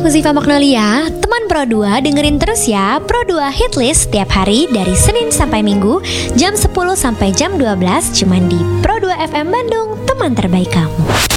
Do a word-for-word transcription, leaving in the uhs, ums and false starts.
aku Ziva Magnolia, teman Pro dua, dengerin terus ya Pro dua Hitlist setiap hari dari Senin sampai Minggu jam sepuluh sampai jam dua belas cuman di Pro dua F M Bandung, teman terbaik kamu.